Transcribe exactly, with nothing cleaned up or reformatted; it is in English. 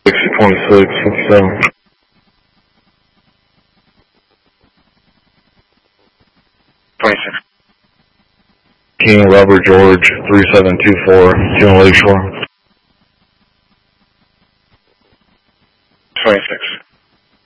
twenty-six, fifty-seven. twenty-six. King Robert George, three seven two four, June Lakeshore. twenty-six.